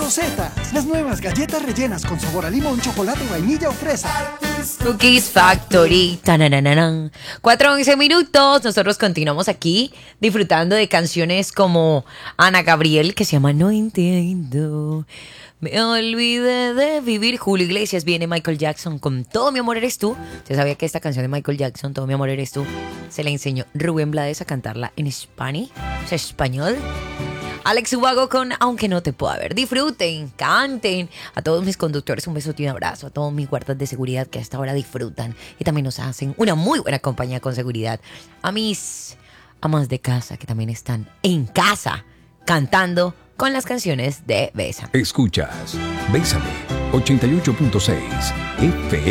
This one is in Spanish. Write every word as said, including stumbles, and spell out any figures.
Rosetas, las nuevas galletas rellenas con sabor a limón, chocolate, vainilla o fresa. Cookies Factory. Tananananan. Cuatro once minutos. Nosotros continuamos aquí disfrutando de canciones como Ana Gabriel, que se llama No Entiendo. Me olvidé de vivir. Julio Iglesias, viene Michael Jackson con Todo mi amor eres tú. ¿Usted sabía que esta canción de Michael Jackson, Todo mi amor eres tú, se la enseñó Rubén Blades a cantarla en Spanish, o sea, español? Alex Ubago con Aunque no te pueda ver. Disfruten, canten. A todos mis conductores un beso y un abrazo. A todos mis guardas de seguridad que a esta hora disfrutan y también nos hacen una muy buena compañía con seguridad. A mis amas de casa que también están en casa cantando con las canciones de Bésame. Escuchas Bésame ochenta y ocho punto seis F M.